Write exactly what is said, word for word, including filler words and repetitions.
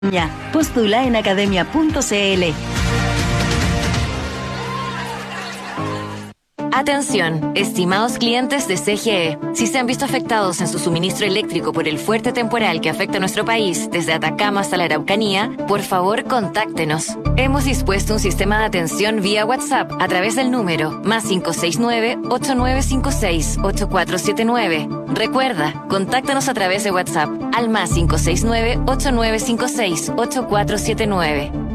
Postula en academia punto cl. Atención, estimados clientes de C G E. Si se han visto afectados en su suministro eléctrico por el fuerte temporal que afecta a nuestro país, desde Atacama hasta la Araucanía, por favor contáctenos. Hemos dispuesto un sistema de atención vía WhatsApp a través del número más cinco seis nueve, ocho nueve cinco seis, ocho cuatro siete nueve. Recuerda, contáctanos a través de WhatsApp al más cinco seis nueve, ocho nueve cinco seis, ocho cuatro siete nueve.